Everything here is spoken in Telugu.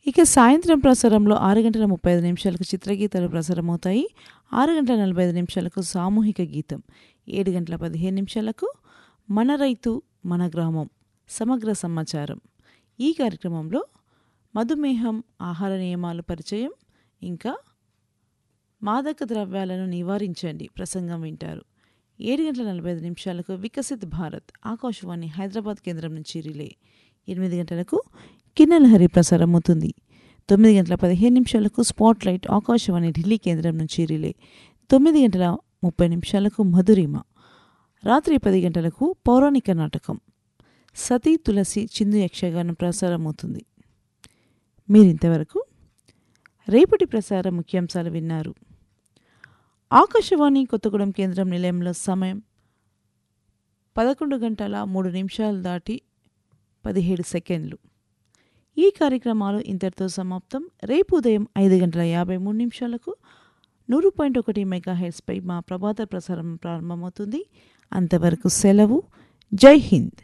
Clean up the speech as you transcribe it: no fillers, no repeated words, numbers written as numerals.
ఇక సాయంత్రం ప్రసారంలో 6:35 చిత్రగీతాలు ప్రసారమవుతాయి. 6:45 సామూహిక గీతం, 7:15 మన రైతు మన గ్రామం సమగ్ర సమాచారం. ఈ కార్యక్రమంలో మధుమేహం, ఆహార నియమాలు పరిచయం, ఇంకా మాదక ద్రవ్యాలను నివారించండి ప్రసంగం వింటారు. 7:45 వికసిత్ భారత్ ఆకాశవాణి హైదరాబాద్ కేంద్రం నుంచి రిలే. 8 గంటలకు కిన్నెలహరి ప్రసారమవుతుంది. 9:15 స్పాట్ లైట్ ఆకాశవాణి ఢిల్లీ కేంద్రం నుంచి రిలే. 9:30 మధురిమ. రాత్రి 10 గంటలకు పౌరాణిక నాటకం సతీ తులసి చిందు యక్షగానం ప్రసారమవుతుంది. మీరింతవరకు రేపటి ప్రసార ముఖ్యాంశాలు విన్నారు. ఆకాశవాణి కొత్తగూడెం కేంద్రం నిలయంలో సమయం 11:03 దాటి 17 ఈ కార్యక్రమాలు ఇంతటితో సమాప్తం. రేపు ఉదయం 5:53 100.1 మెగాహెర్ట్జ్పై మా ప్రభాత ప్రసారం ప్రారంభమవుతుంది. అంతవరకు సెలవు. జై హింద్.